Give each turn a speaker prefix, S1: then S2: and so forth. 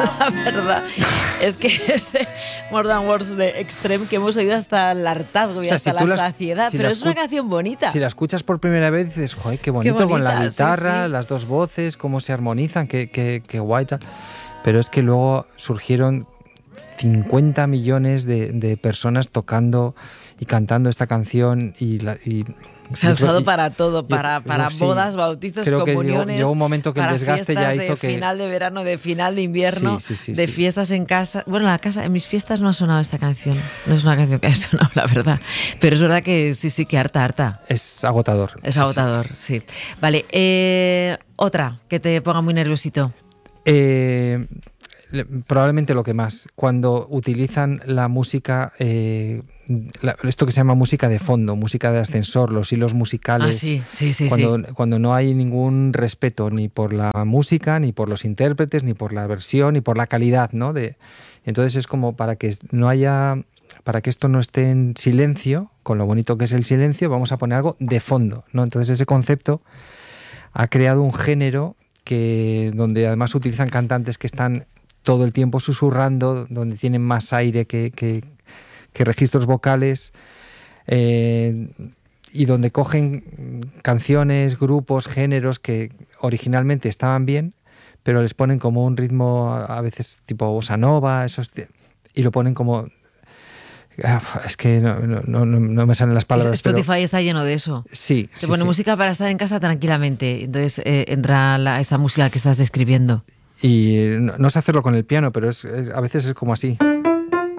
S1: La verdad es que este More Than Words de Extreme que hemos oído hasta el hartazgo y hasta la saciedad, pero es una canción bonita.
S2: Si la escuchas por primera vez dices, joder, qué bonito, con la guitarra,
S1: sí.
S2: Las dos voces, cómo se armonizan, qué guay tal. Pero es que luego surgieron 50 millones de personas tocando y cantando esta canción
S1: se ha usado para todo, para bodas, bautizos, comuniones.
S2: Que llegó un momento que el desgaste ya hizo que...
S1: de final de verano, de final de invierno, de fiestas en casa. Bueno, en mis fiestas no ha sonado esta canción. No es una canción que ha sonado, la verdad. Pero es verdad que sí, que harta.
S2: Es agotador.
S1: Es agotador, sí. Vale, otra que te ponga muy nerviosito.
S2: Probablemente lo que más, cuando utilizan la música, esto que se llama música de fondo, música de ascensor, los hilos musicales,
S1: sí.
S2: Cuando no hay ningún respeto ni por la música, ni por los intérpretes, ni por la versión, ni por la calidad, ¿no? Entonces es como para que esto no esté en silencio, con lo bonito que es el silencio, vamos a poner algo de fondo, ¿no? Entonces ese concepto ha creado un género donde además utilizan cantantes que están todo el tiempo susurrando, donde tienen más aire que registros vocales, y donde cogen canciones, grupos, géneros que originalmente estaban bien, pero les ponen como un ritmo a veces tipo bossa nova, y lo ponen como... Es que no me salen las palabras.
S1: Spotify está lleno de eso.
S2: Sí.
S1: Te pone música para estar en casa tranquilamente. Entonces entra esta música que estás describiendo.
S2: Y no sé hacerlo con el piano, pero a veces es como así.